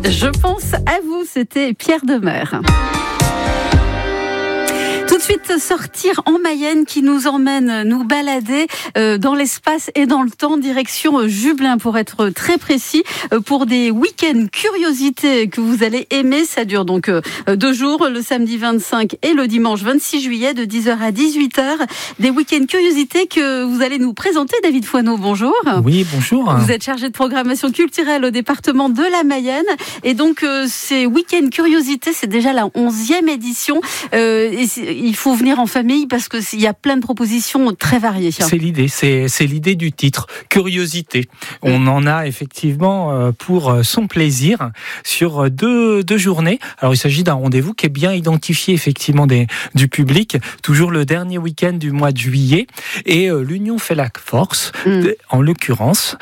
Je pense à vous, c'était Pierre Demeur. Tout de suite, sortir en Mayenne qui nous emmène nous balader dans l'espace et dans le temps, direction Jublain pour être très précis, pour des week-ends curiosités que vous allez aimer. Ça dure donc 2 jours, le samedi 25 et le dimanche 26 juillet de 10h à 18h. Des week-ends curiosités que vous allez nous présenter, David Foineau. Bonjour. Oui, bonjour. Vous êtes chargé de programmation culturelle au département de la Mayenne. Et donc, ces week-ends curiosités, c'est déjà la 11e édition. Il faut venir en famille parce qu'il y a plein de propositions très variées. C'est l'idée du titre, curiosité. On en a effectivement pour son plaisir sur deux journées. Alors il s'agit d'un rendez-vous qui est bien identifié effectivement du public, toujours le dernier week-end du mois de juillet. Et l'Union fait la force. En l'occurrence,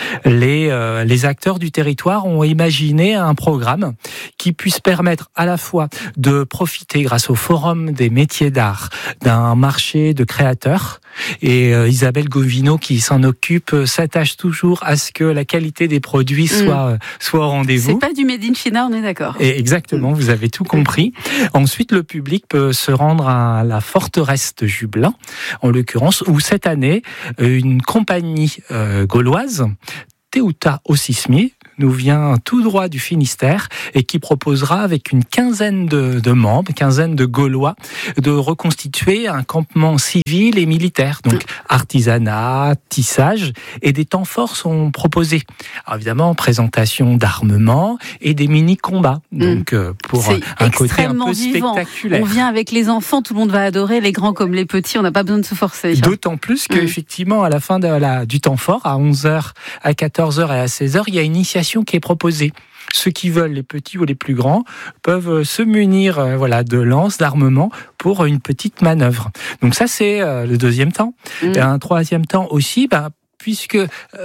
les acteurs du territoire ont imaginé un programme qui puisse permettre à la fois de profiter grâce au Forum des métiers d'art d'un marché de créateurs. Et Isabelle Govino, qui s'en occupe, s'attache toujours à ce que la qualité des produits soit au rendez-vous. C'est pas du made in China, on est d'accord. Et exactement, vous avez tout compris. Ensuite, le public peut se rendre à la forteresse de Jublain, en l'occurrence, où cette année, une compagnie gauloise, Teuta Ossismi, nous vient tout droit du Finistère et qui proposera avec une quinzaine de membres, quinzaine de Gaulois, de reconstituer un campement civil et militaire. Donc artisanat, tissage et des temps forts sont proposés. Alors évidemment, présentation d'armement et des mini-combats. Donc pour un côté un peu vivant. Spectaculaire. On vient avec les enfants, tout le monde va adorer, les grands comme les petits, on n'a pas besoin de se forcer. D'autant plus qu'effectivement, à la fin du temps fort, à 11h, à 14h et à 16h, il y a une initiation qui est proposée. Ceux qui veulent, les petits ou les plus grands, peuvent se munir de lances, d'armement pour une petite manœuvre. Donc ça, c'est le deuxième temps. Et un troisième temps aussi, puisque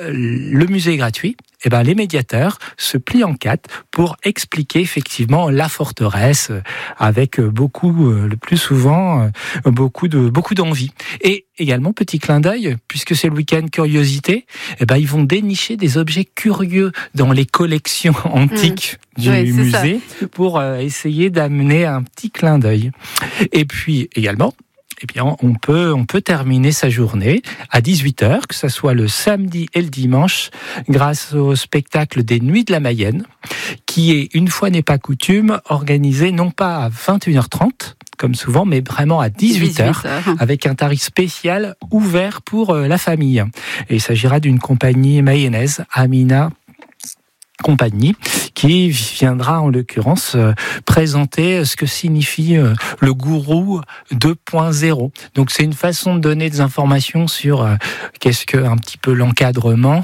le musée est gratuit, les médiateurs se plient en 4 pour expliquer effectivement la forteresse avec beaucoup, le plus souvent, beaucoup d'envie. Et également, petit clin d'œil, puisque c'est le week-end curiosité, ils vont dénicher des objets curieux dans les collections antiques du musée pour essayer d'amener un petit clin d'œil. Et puis également, on peut terminer sa journée à 18h, que ce soit le samedi et le dimanche, grâce au spectacle des Nuits de la Mayenne, qui est, une fois n'est pas coutume, organisé non pas à 21h30, comme souvent, mais vraiment à 18h, avec un tarif spécial ouvert pour la famille. Et il s'agira d'une compagnie mayonnaise, Amina Compagnie, qui viendra en l'occurrence présenter ce que signifie le gourou 2.0. Donc c'est une façon de donner des informations sur qu'est-ce que un petit peu l'encadrement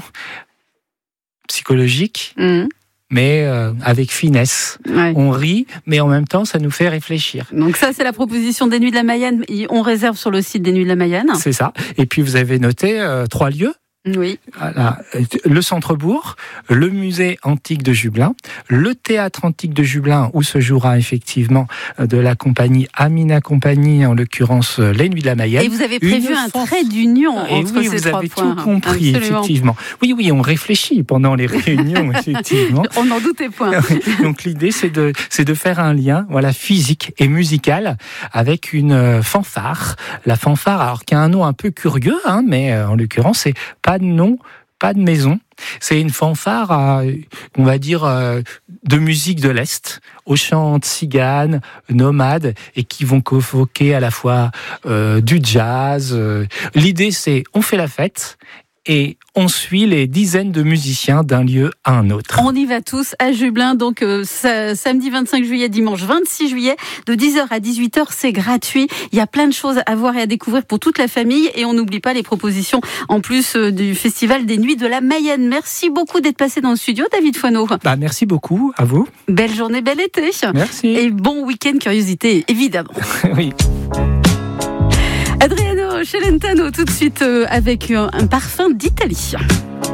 psychologique. Mais avec finesse. On rit, mais en même temps, ça nous fait réfléchir. Donc ça, c'est la proposition des Nuits de la Mayenne. On réserve sur le site des Nuits de la Mayenne. C'est ça. Et puis vous avez noté 3 lieux. Oui. Voilà. Le centre-bourg, le musée antique de Jublain, le théâtre antique de Jublain où se jouera effectivement de la compagnie Amina Compagnie, en l'occurrence les Nuits de la Mayenne. Et vous avez prévu un trait d'union entre ces 3 points. Vous avez tout compris. Absolument. Effectivement. Oui, on réfléchit pendant les réunions, effectivement. On n'en doutait point. Donc l'idée, c'est de faire un lien, physique et musical avec une fanfare. La fanfare, alors qui a un nom un peu curieux, mais en l'occurrence, c'est pas de nom, pas de maison. C'est une fanfare, on va dire, de musique de l'Est, aux chants tziganes, nomades, et qui vont convoquer à la fois du jazz. L'idée, c'est on fait la fête et on suit les dizaines de musiciens d'un lieu à un autre. On y va tous à Jublain, donc samedi 25 juillet, dimanche 26 juillet, de 10h à 18h, c'est gratuit. Il y a plein de choses à voir et à découvrir pour toute la famille, et on n'oublie pas les propositions en plus du Festival des Nuits de la Mayenne. Merci beaucoup d'être passé dans le studio, David Foineau. Merci beaucoup, à vous. Belle journée, bel été. Merci. Et bon week-end curiosité, évidemment. Oui. Adriano Celentano, tout de suite avec un parfum d'Italie.